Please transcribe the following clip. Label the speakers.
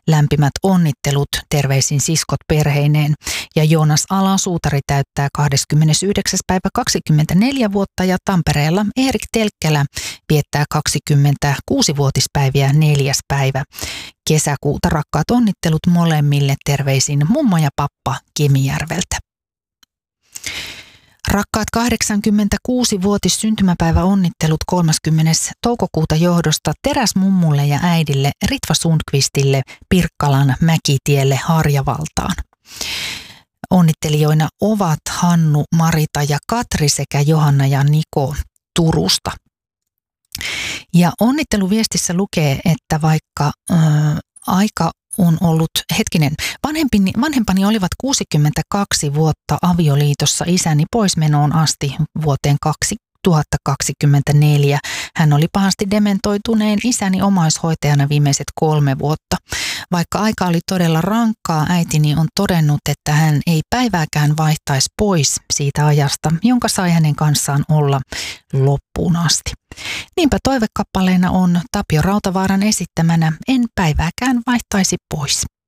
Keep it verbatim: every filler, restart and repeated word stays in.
Speaker 1: Lämpimät onnittelut, terveisin siskot perheineen. Ja Joonas Ala-Suutari täyttää kahdeskymmenesyhdeksäs päivä kaksikymmentäneljä vuotta ja Tampereella Erik Telkkälä viettää kaksikymmentäkuusivuotispäiviä neljäs päivä kesäkuuta. Rakkaat onnittelut molemmille, terveisin mummo ja pappa Kemijärveltä. Rakkaat kahdeksankymmentäkuusivuotis syntymäpäivä onnittelut kolmaskymmenes toukokuuta johdosta teräsmummulle ja äidille Ritva Sundqvistille Pirkkalan Mäkitielle Harjavaltaan. Onnittelijoina ovat Hannu, Marita ja Katri sekä Johanna ja Niko Turusta. Ja onnitteluviestissä lukee, että vaikka ää, aika on ollut, hetkinen, vanhempini, vanhempani olivat kuusikymmentäkaksi vuotta avioliitossa isäni poismenoon asti vuoteen kaksituhattakaksikymmentäneljä. Hän oli pahasti dementoituneen isäni omaishoitajana viimeiset kolme vuotta. Vaikka aika oli todella rankkaa, äitini on todennut, että hän ei päivääkään vaihtaisi pois siitä ajasta, jonka sai hänen kanssaan olla loppuun asti. Niinpä toivekappaleena on Tapio Rautavaaran esittämänä En päivääkään vaihtaisi pois.